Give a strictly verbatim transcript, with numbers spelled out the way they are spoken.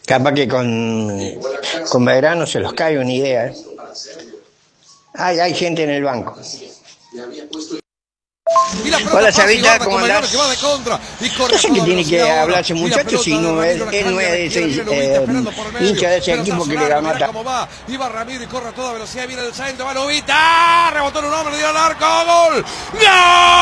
Capaz que con, con Belgrano se los cae una idea. ¿eh? Hay, hay gente en el banco. Hola Chavita, ¿cómo andás? No sé qué tiene que hablarse muchachos si no es, él no es de ese eh, hincha de ese equipo que le ganó a... Y va Ramiro y corre a toda velocidad, viene el centro, va Novita, rebotó en un hombre, le dio al arco, ¡gol! ¡Gol!